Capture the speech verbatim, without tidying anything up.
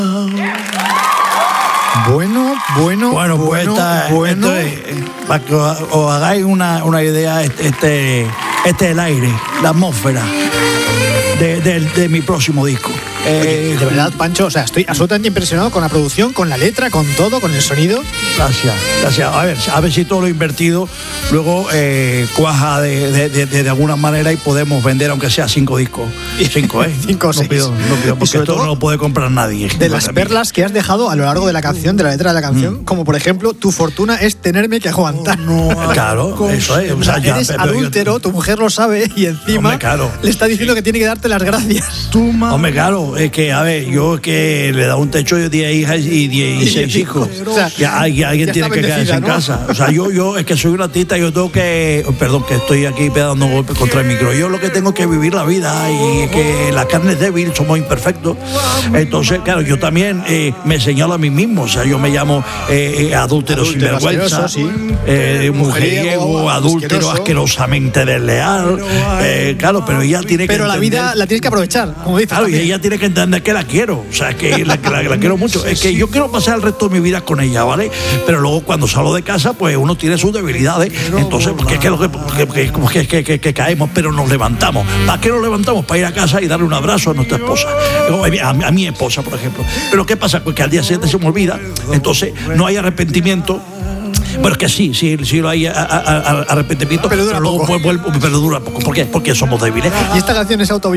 Bueno, bueno, Bueno, pues bueno, esta, bueno. esto es, eh, para que os, os hagáis una, una idea, este, este, este es el aire, la atmósfera de, de, de mi próximo disco. Eh, Eh, de verdad, Pancho, o sea, estoy absolutamente impresionado con la producción, con la letra, con todo, con el sonido. Gracias, gracias. A ver, a ver si todo lo invertido luego eh, cuaja de, de, de, de alguna manera y podemos vender aunque sea cinco discos. Cinco, ¿eh? Cinco o no seis. pido, no pido, Y porque sobre esto todo, no lo puede comprar nadie. De las perlas que has dejado a lo largo de la canción, de la letra de la canción, Mm. como por ejemplo, tu fortuna es tenerme que aguantar. Claro, eso es. O sea, ya, Eres pero yo- adúltero, tu mujer lo sabe y encima Hombre, claro. le está diciendo que tiene que darte las gracias. Hombre, claro, es que, a ver, yo es que le da un techo de diez hijas y diez y seis hijos. O sea, Ya, hay- alguien ya tiene está que quedarse bendecida, en ¿no? casa. O sea, yo, yo es que soy un artista, yo tengo que. Perdón, que estoy aquí dando golpes contra el micro. Yo lo que tengo que vivir la vida y es que la carne es débil, somos imperfectos. Entonces, claro, yo también eh, me señalo a mí mismo. O sea, yo me llamo eh, eh, adúltero, Adúltero, sinvergüenza, asqueroso, sí. eh, mujeriego, Mujeriego, adúltero, asqueroso. asquerosamente desleal. Eh, claro, pero ella tiene que. Pero la entender- vida la tienes que aprovechar, como dices. Claro, y también. ella tiene que entender que la quiero, o sea, que la, que la- la quiero mucho. Es que yo quiero pasar el resto de mi vida con ella, ¿vale? Pero luego cuando salgo de casa, pues uno tiene sus debilidades. Entonces, porque es que, lo que, porque- porque- como que, que- que- que caemos, pero nos levantamos. ¿Para qué nos levantamos? Para ir a casa y darle un abrazo a nuestra esposa. O A, a mi esposa, por ejemplo. Pero ¿qué pasa? Pues que al día siguiente se me olvida, entonces no hay arrepentimiento. Bueno, es que sí, sí, sí lo hay a- a- a- arrepentimiento, Pero dura luego poco. vuelve- pero dura poco. ¿Por qué? Porque somos débiles. Y esta canción es autobiográfica.